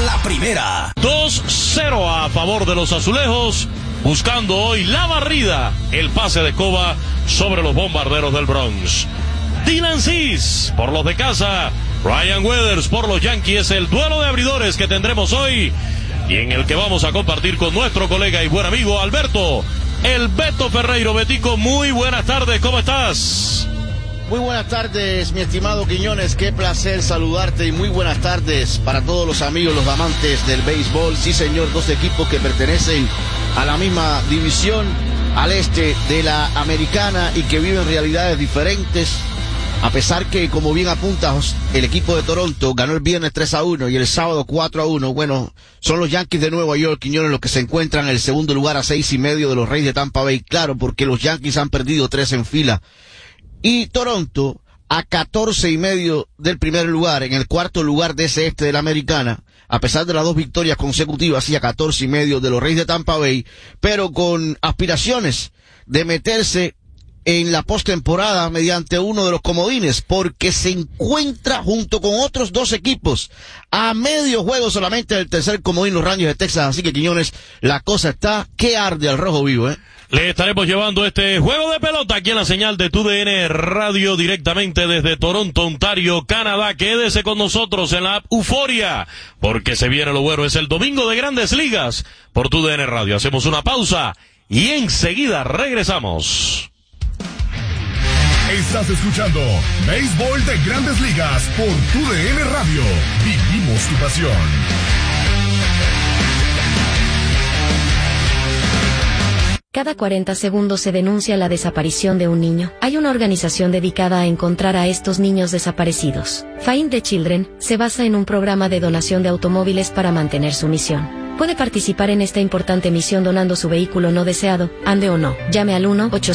la primera. 2-0 a favor de los azulejos, buscando hoy la barrida, el pase de escoba sobre los Bombarderos del Bronx. Dylan Cease por los de casa, Ryan Weathers por los Yankees, el duelo de abridores que tendremos hoy y en el que vamos a compartir con nuestro colega y buen amigo Alberto, el Beto Ferreiro. Betico, muy buenas tardes, ¿cómo estás? Muy buenas tardes, mi estimado Quiñones, qué placer saludarte y muy buenas tardes para todos los amigos, los amantes del béisbol. Sí, señor, dos equipos que pertenecen a la misma división, al este de la americana, y que viven realidades diferentes. A pesar que, como bien apuntas, el equipo de Toronto ganó el viernes 3-1 y el sábado 4-1. Bueno, son los Yankees de Nueva York, Quiñones, los que se encuentran en el segundo lugar a 6.5 de los Reyes de Tampa Bay. Claro, porque los Yankees han perdido 3 en fila. Y Toronto a 14.5 del primer lugar, en el cuarto lugar de ese este de la americana, a pesar de las 2 victorias consecutivas, y a 14.5 de los Reyes de Tampa Bay, pero con aspiraciones de meterse en la postemporada mediante uno de los comodines, porque se encuentra junto con otros 2 equipos a medio juego solamente del tercer comodín, los Rangers de Texas. Así que, Quiñones, la cosa está que arde al rojo vivo, Le estaremos llevando este juego de pelota aquí en la señal de TUDN Radio directamente desde Toronto, Ontario, Canadá. Quédese con nosotros en la app Euforia, porque se viene lo bueno. Es el domingo de Grandes Ligas por TUDN Radio. Hacemos una pausa y enseguida regresamos. Estás escuchando Béisbol de Grandes Ligas por TUDN Radio. Vivimos tu pasión. Cada 40 segundos se denuncia la desaparición de un niño. Hay una organización dedicada a encontrar a estos niños desaparecidos. Find the Children se basa en un programa de donación de automóviles para mantener su misión. Puede participar en esta importante misión donando su vehículo no deseado, ande o no. Llame al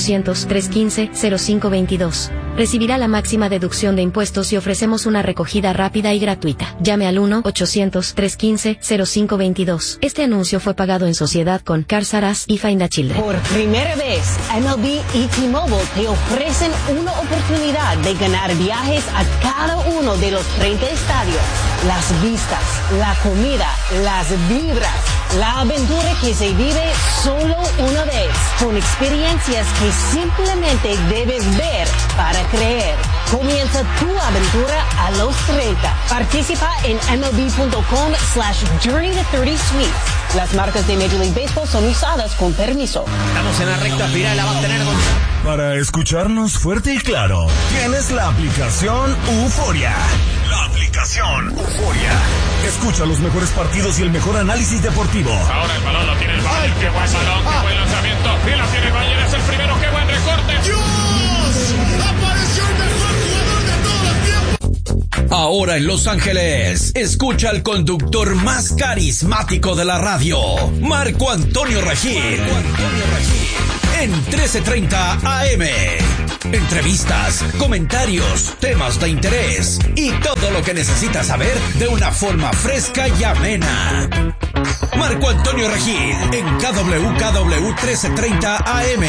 1-800-315-0522. Recibirá la máxima deducción de impuestos y ofrecemos una recogida rápida y gratuita. Llame al 1-800-315-0522. Este anuncio fue pagado en sociedad con Cars R Us y Find the Children. Por primera vez, MLB y T-Mobile te ofrecen una oportunidad de ganar viajes a cada uno de los 30 estadios. Las vistas, la comida, las vibras, la aventura que se vive solo una vez, con experiencias que simplemente debes ver para creer. Comienza tu aventura a los 30. Participa en MLB.com/During the 30 Suites. Las marcas de Major League Baseball son usadas con permiso. Estamos en la recta final, la va a tener Para escucharnos fuerte y claro, tienes la aplicación Euforia. La aplicación Euforia. Escucha los mejores partidos y el mejor análisis deportivo. Ahora el balón lo tiene el Bayern. Qué buen balón, qué buen lanzamiento. Y la tiene el Bayern, es el primero. Qué buen recorte. ¡Dios! ¡Apareció el mejor jugador de todos los tiempos! Ahora en Los Ángeles, escucha al conductor más carismático de la radio, Marco Antonio Regil. En 1330 AM. Entrevistas, comentarios, temas de interés y todo lo que necesitas saber de una forma fresca y amena. Marco Antonio Regil en KWKW 1330 AM.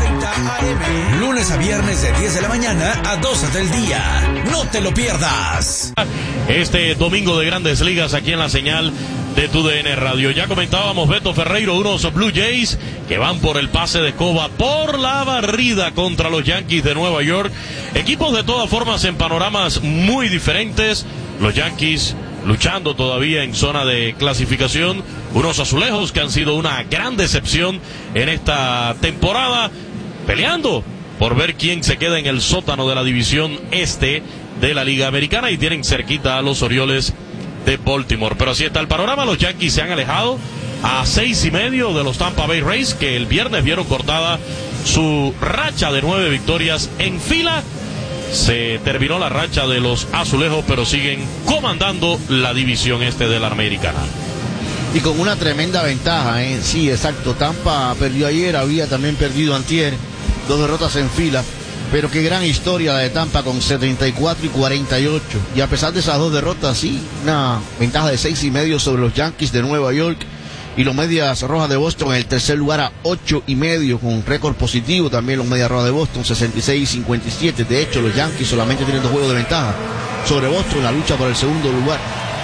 Lunes a viernes de 10 de la mañana a 12 del día. No te lo pierdas. Este domingo de Grandes Ligas aquí en la señal de TUDN Radio. Ya comentábamos, Beto Ferreiro, unos Blue Jays que van por el pase de escoba, por la barrida contra los Yankees de Nueva York. Equipos de todas formas en panoramas muy diferentes. Los Yankees luchando todavía en zona de clasificación. Unos azulejos que han sido una gran decepción en esta temporada, peleando por ver quién se queda en el sótano de la división este de la Liga Americana, y tienen cerquita a los Orioles de Baltimore. Pero así está el panorama. Los Yankees se han alejado a 6.5 de los Tampa Bay Rays, que el viernes vieron cortada su racha de 9 victorias en fila. Se terminó la racha de los azulejos, pero siguen comandando la división este de la Americana. Y con una tremenda ventaja, Sí, exacto. Tampa perdió ayer, había también perdido antier, 2 derrotas en fila. Pero qué gran historia la de Tampa con 74 y 48. Y a pesar de esas 2 derrotas, sí, una ventaja de 6.5 sobre los Yankees de Nueva York. Y los Medias Rojas de Boston en el tercer lugar a 8.5 con un récord positivo. También los Medias Rojas de Boston 66 y 57. De hecho, los Yankees solamente tienen 2 juegos de ventaja sobre Boston en la lucha por el segundo lugar.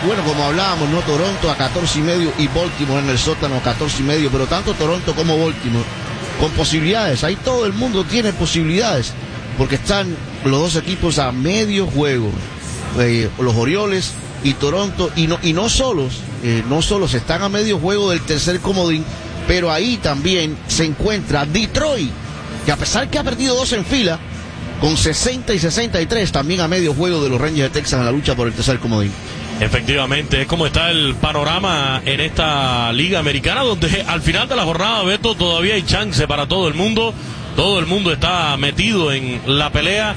bueno, como hablábamos, ¿no? Toronto a 14.5 y Baltimore en el sótano 14.5, pero tanto Toronto como Baltimore con posibilidades. Ahí todo el mundo tiene posibilidades, porque están los dos equipos a medio juego, los Orioles y Toronto, y no solos están a medio juego del tercer comodín, pero ahí también se encuentra Detroit, que a pesar que ha perdido 2 en fila, con 60 y 63, también a medio juego de los Rangers de Texas en la lucha por el tercer comodín. Efectivamente, es como está el panorama en esta liga americana, donde al final de la jornada, Beto, todavía hay chance para todo el mundo. Todo el mundo está metido en la pelea.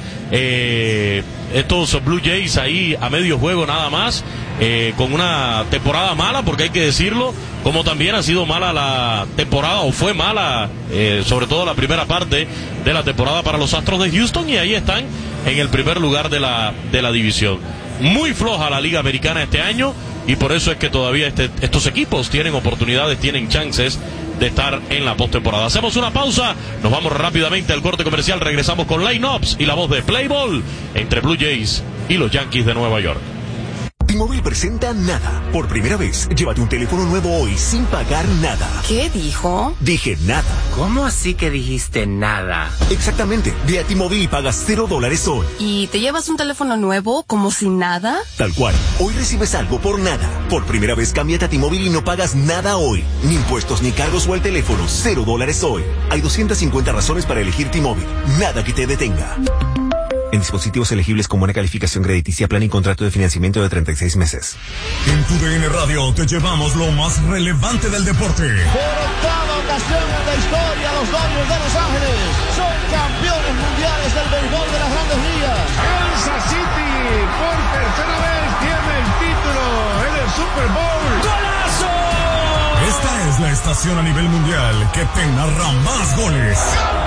Estos Blue Jays ahí a medio juego nada más, con una temporada mala, porque hay que decirlo, como también ha sido mala la temporada, o fue mala, sobre todo la primera parte de la temporada para los Astros de Houston, y ahí están en el primer lugar de la división. Muy floja la liga americana este año, y por eso es que todavía estos equipos tienen oportunidades, tienen chances de estar en la postemporada. Hacemos una pausa, nos vamos rápidamente al corte comercial, regresamos con Line-Ups y la voz de Play Ball entre Blue Jays y los Yankees de Nueva York. T-Mobile presenta Nada. Por primera vez, llévate un teléfono nuevo hoy sin pagar nada. ¿Qué dijo? Dije nada. ¿Cómo así que dijiste nada? Exactamente. Ve a T-Mobile y pagas $0 hoy. ¿Y te llevas un teléfono nuevo como sin nada? Tal cual. Hoy recibes algo por nada. Por primera vez, cámbiate a T-Mobile y no pagas nada hoy. Ni impuestos ni cargos o el teléfono. $0 hoy. Hay 250 razones para elegir T-Mobile. Nada que te detenga. En dispositivos elegibles con buena calificación crediticia, plan y contrato de financiamiento de 36 meses. En TUDN Radio te llevamos lo más relevante del deporte. Por octava ocasión en la historia, los Dodgers de Los Ángeles son campeones mundiales del béisbol de las Grandes Ligas. Kansas City por tercera vez tiene el título en el Super Bowl. ¡Golazo! Esta es la estación a nivel mundial que te narra más goles.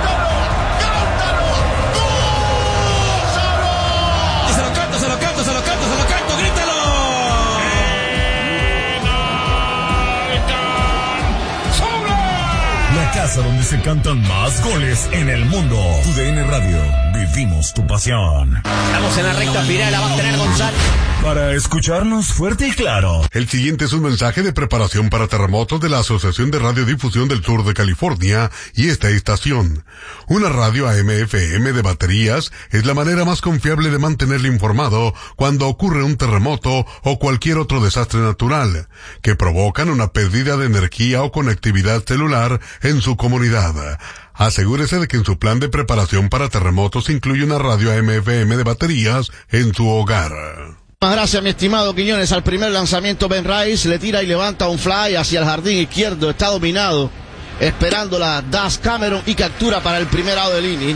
Se lo canto, grítalo. La casa donde se cantan más goles en el mundo. TUDN Radio, vivimos tu pasión. Estamos en la recta final, la va a tener González. Para escucharnos fuerte y claro. El siguiente es un mensaje de preparación para terremotos de la Asociación de Radiodifusión del Sur de California y esta estación. Una radio AM/FM de baterías es la manera más confiable de mantenerle informado cuando ocurre un terremoto o cualquier otro desastre natural que provocan una pérdida de energía o conectividad celular en su comunidad. Asegúrese de que en su plan de preparación para terremotos incluye una radio AM/FM de baterías en su hogar. Gracias, mi estimado Quiñones. Al primer lanzamiento, Ben Rice le tira y levanta un fly hacia el jardín izquierdo. Está dominado, esperando la Das Cameron y captura para el primer out del inning.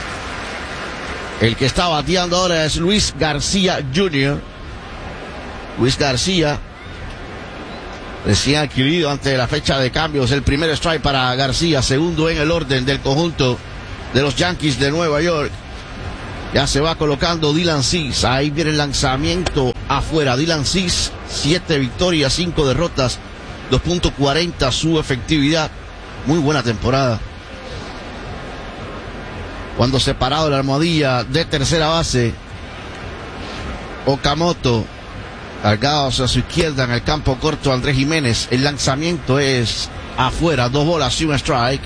El que está bateando ahora es Luis García Jr. Luis García, recién adquirido antes de la fecha de cambios. El primer strike para García, segundo en el orden del conjunto de los Yankees de Nueva York. Ya se va colocando Dylan Cease. Ahí viene el lanzamiento afuera. Dylan Cease, 7 victorias, 5 derrotas, 2.40 su efectividad. Muy buena temporada. Cuando separado la almohadilla de tercera base, Okamoto, cargados a su izquierda en el campo corto, Andrés Jiménez. El lanzamiento es afuera, 2 bolas y un strike.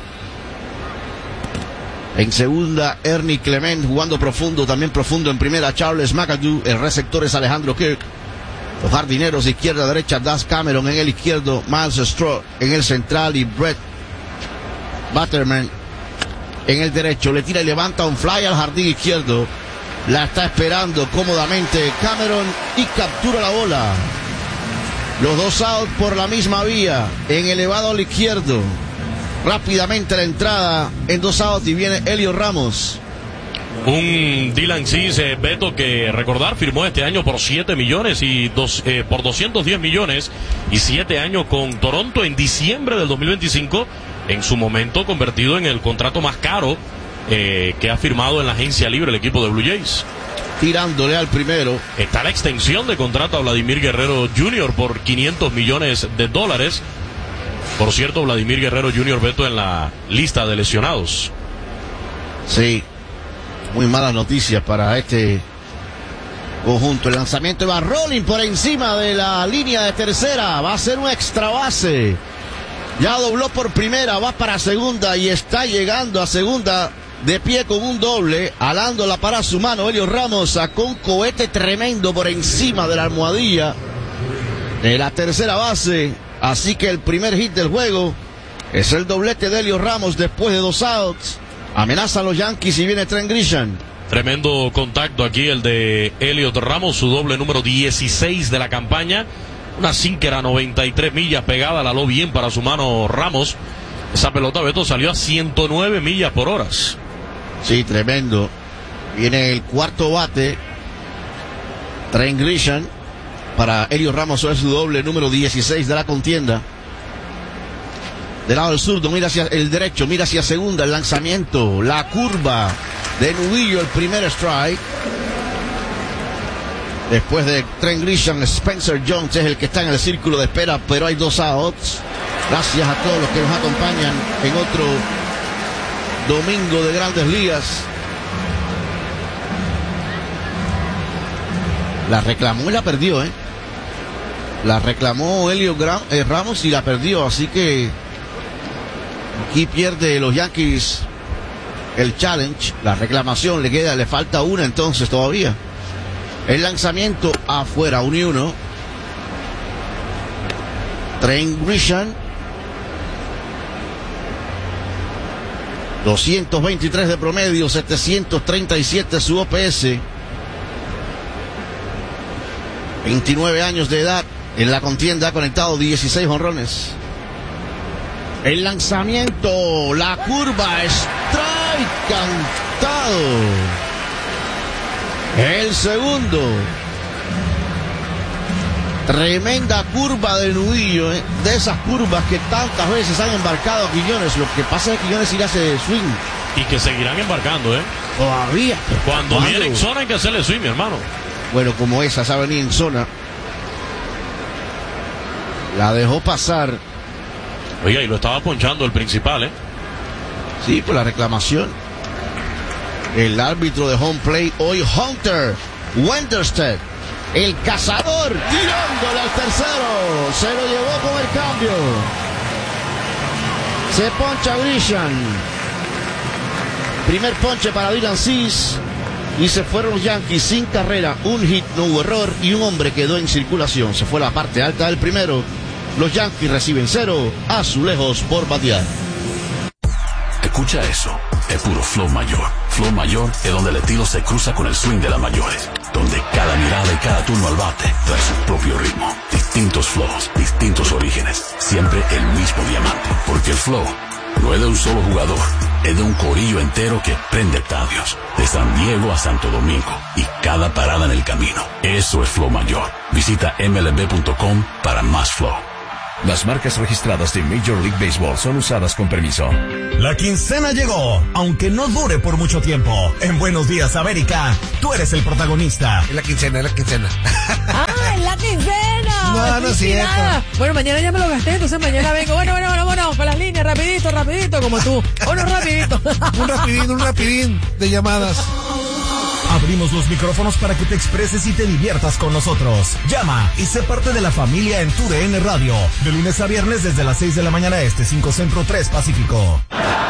En segunda, Ernie Clement jugando profundo, también profundo en primera, Charles McAdoo. El receptor es Alejandro Kirk. Los jardineros de izquierda a derecha, Das Cameron en el izquierdo, Miles Straw en el central y Brett Butterman en el derecho. Le tira y levanta un fly al jardín izquierdo. La está esperando cómodamente Cameron y captura la bola. Los dos out por la misma vía, en elevado al izquierdo. Rápidamente la entrada en 2 outs y viene Elio Ramos. Un Dylan Cease, Beto, que recordar firmó este año por 7 millones y por 210 millones y 7 años con Toronto en diciembre del 2025, en su momento convertido en el contrato más caro que ha firmado en la agencia libre el equipo de Blue Jays. Tirándole al primero. Está la extensión de contrato a Vladimir Guerrero Jr. por $500 millones. Por cierto, Vladimir Guerrero Jr., Beto, en la lista de lesionados. Sí, muy malas noticias para este conjunto. El lanzamiento va rolling por encima de la línea de tercera. Va a ser un extra base. Ya dobló por primera, va para segunda y está llegando a segunda de pie con un doble, alándola para su mano. Helios Ramos sacó un cohete tremendo por encima de la almohadilla de la tercera base. Así que el primer hit del juego es el doblete de Helios Ramos después de 2 outs. Amenaza a los Yankees y viene Trent Grisham. Tremendo contacto aquí el de Helios Ramos, su doble número 16 de la campaña. Una sinker a 93 millas pegada, la aló bien para su mano Ramos. Esa pelota, Beto, salió a 109 millas por hora. Sí, tremendo. Viene el cuarto bate. Trent Grisham para Helios Ramos, es su doble número 16 de la contienda. Del lado del zurdo, mira hacia el derecho, mira hacia segunda, el lanzamiento, la curva de Nudillo, el primer strike. Después de Trent Grisham, Spencer Jones es el que está en el círculo de espera, pero hay 2 outs. Gracias a todos los que nos acompañan en otro domingo de Grandes Ligas. La reclamó y la perdió, La reclamó Helios Ramos y la perdió, así que aquí pierde los Yankees el challenge, la reclamación, le falta una entonces todavía. El lanzamiento afuera, 1-1. Trent Grisham, 223 de promedio, 737 su OPS. 29 años de edad, en la contienda ha conectado 16 jonrones. El lanzamiento, la curva, strike cantado. El segundo. Tremenda curva de Nudillo, de esas curvas que tantas veces han embarcado a Quiñones. Lo que pasa es que Quiñones irá a hacer swing. Y que seguirán embarcando, Todavía. Cuando viene en zona hay que hacerle swing, mi hermano. Bueno, como esa sabe venir en zona. La dejó pasar. Oiga, y lo estaba ponchando el principal, Sí, por la reclamación. El árbitro de home plate hoy, Hunter Wenderstedt, el cazador, tirándole al tercero. Se lo llevó con el cambio. Se poncha Grisham. Primer ponche para Dylan Cease. Y se fueron los Yankees sin carrera, un hit, no hubo error y un hombre quedó en circulación. Se fue a la parte alta del primero. Los Yankees reciben 0 azulejos por batear. Escucha eso, es puro flow mayor. Flow mayor es donde el estilo se cruza con el swing de las mayores, donde cada mirada y cada turno al bate trae su propio ritmo. Distintos flows, distintos orígenes, siempre el mismo diamante. Porque el flow no es de un solo jugador, es de un corillo entero que prende estadios, de San Diego a Santo Domingo, y cada parada en el camino. Eso es flow mayor. Visita mlb.com para más flow. Las marcas registradas de Major League Baseball son usadas con permiso. La quincena llegó, aunque no dure por mucho tiempo. En Buenos Días, América, tú eres el protagonista. Es la quincena. ¡Ah, es la quincena! No es cierto. Bueno, mañana ya me lo gasté, entonces mañana vengo. Bueno, con las líneas, rapidito, como tú. Rapidito. un rapidín de llamadas. Abrimos los micrófonos para que te expreses y te diviertas con nosotros. Llama y sé parte de la familia en tu DN Radio. De lunes a viernes desde las 6 de la mañana 5 Centro 3 Pacífico.